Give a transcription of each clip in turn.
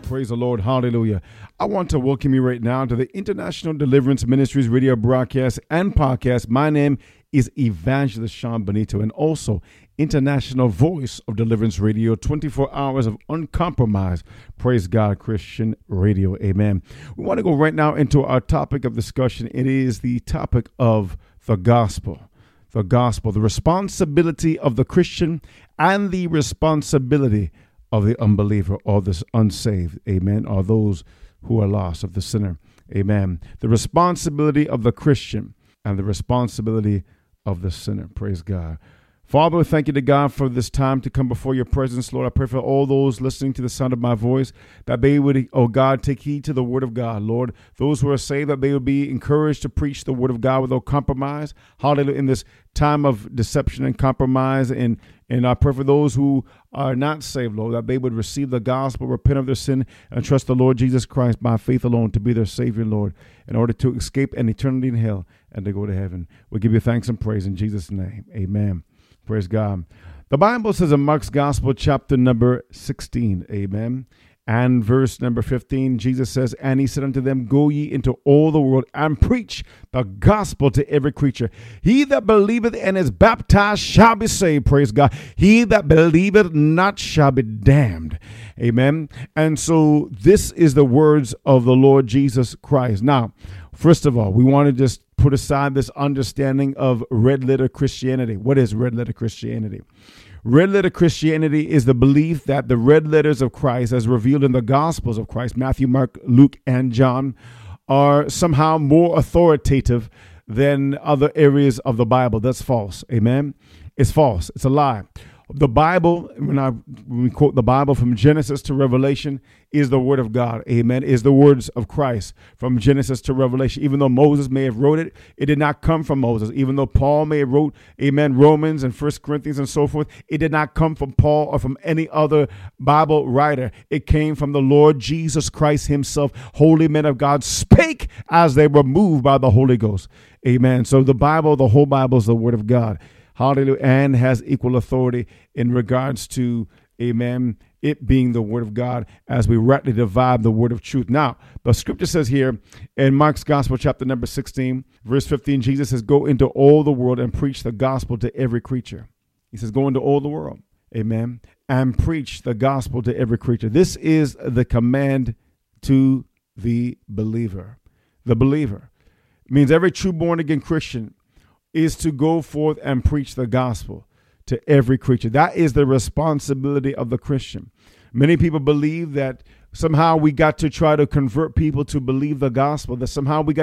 Praise the Lord. Hallelujah. I want to welcome you right now to the International Deliverance Ministries radio broadcast and podcast. My name is Evangelist Sean Benito, and also International Voice of Deliverance Radio, 24 hours of uncompromised, praise God, Christian radio. Amen. We want to go right now into our topic of discussion. It is the topic of the gospel. The gospel, the responsibility of the Christian and the responsibility of the unbeliever or the unsaved, amen, or those who are lost, of the sinner, amen. The responsibility of the Christian and the responsibility of the sinner, praise God. Father, we thank you to God for this time to come before your presence, Lord. I pray for all those listening to the sound of my voice, that they would, oh God, take heed to the word of God, Lord. Those who are saved, that they would be encouraged to preach the word of God without compromise. Hallelujah. In this time of deception and compromise, and I pray for those who are not saved, Lord, that they would receive the gospel, repent of their sin, and trust the Lord Jesus Christ by faith alone to be their Savior, Lord, in order to escape an eternity in hell and to go to heaven. We give you thanks and praise in Jesus' name. Amen. Praise God. The Bible says in Mark's Gospel, chapter number 16, amen, and verse number 15, Jesus says, and he said unto them, go ye into all the world and preach the gospel to every creature. He that believeth and is baptized shall be saved, praise God. He that believeth not shall be damned. Amen. And so this is the words of the Lord Jesus Christ. Now, first of all, we want to just put aside this understanding of red letter Christianity. What is red letter Christianity? Red letter Christianity is the belief that the red letters of Christ, as revealed in the Gospels of Christ, Matthew, Mark, Luke, and John, are somehow more authoritative than other areas of the Bible. That's false. Amen. It's false. It's a lie. The Bible, when we quote the Bible from Genesis to Revelation, is the word of God. Amen. Is the words of Christ from Genesis to Revelation. Even though Moses may have wrote it, it did not come from Moses. Even though Paul may have wrote, amen, Romans and 1 Corinthians and so forth, it did not come from Paul or from any other Bible writer. It came from the Lord Jesus Christ himself. Holy men of God spake as they were moved by the Holy Ghost. Amen. So the Bible, the whole Bible is the word of God. Hallelujah. And has equal authority in regards to, amen, it being the word of God as we rightly divide the word of truth. Now, the scripture says here in Mark's Gospel, chapter number 16, verse 15, Jesus says, go into all the world and preach the gospel to every creature. He says, go into all the world, amen, and preach the gospel to every creature. This is the command to the believer. The believer means every true born again Christian is to go forth and preach the gospel to every creature. That is the responsibility of the Christian. Many people believe that somehow we got to try to convert people to believe the gospel, that somehow we got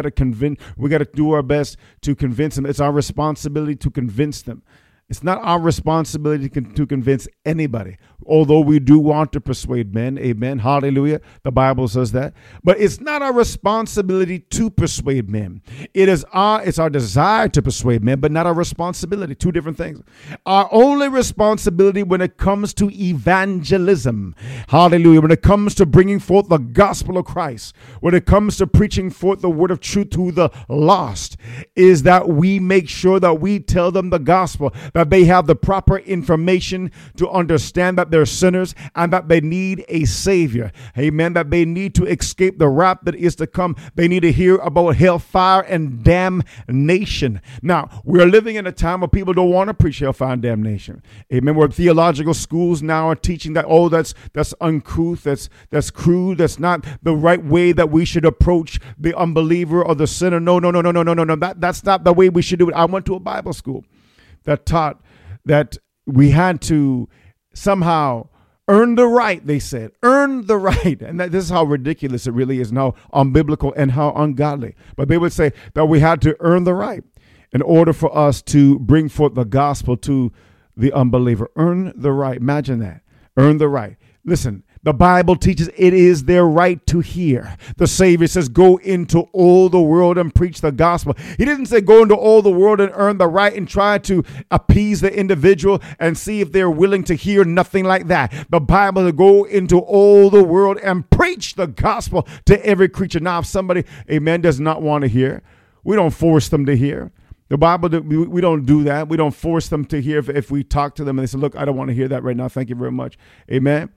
to do our best to convince them. It's our responsibility to convince them. It's not our responsibility to convince anybody, although we do want to persuade men. Amen. Hallelujah. The Bible says that. But it's not our responsibility to persuade men. It's our desire to persuade men, but not our responsibility. Two different things. Our only responsibility when it comes to evangelism, hallelujah, when it comes to bringing forth the gospel of Christ, when it comes to preaching forth the word of truth to the lost, is that we make sure that we tell them the gospel, that they have the proper information to understand that they're sinners and that they need a savior. Amen. That they need to escape the wrath that is to come. They need to hear about hellfire and damnation. Now, we're living in a time where people don't want to preach hellfire and damnation. Amen. Where theological schools now are teaching that, oh, that's uncouth, that's crude, that's not the right way that we should approach the unbeliever or the sinner. No. That's not the way we should do it. I went to a Bible school that taught that we had to somehow earn the right, they said. Earn the right. And this is how ridiculous it really is and how unbiblical and how ungodly. But they would say that we had to earn the right in order for us to bring forth the gospel to the unbeliever. Earn the right. Imagine that. Earn the right. Listen, the Bible teaches it is their right to hear. The Savior says, go into all the world and preach the gospel. He didn't say go into all the world and earn the right and try to appease the individual and see if they're willing to hear. Nothing like that. The Bible says go into all the world and preach the gospel to every creature. Now, if somebody, amen, does not want to hear, we don't force them to hear. The Bible, we don't do that. We don't force them to hear if we talk to them and they say, look, I don't want to hear that right now. Thank you very much. Amen.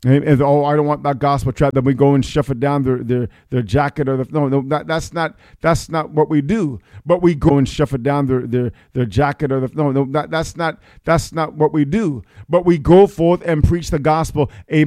And, oh, I don't want that gospel tract. Then we go and shove it down their jacket or that's not what we do. But we go and shove it down their jacket or that's not what we do. But we go forth and preach the gospel. Amen.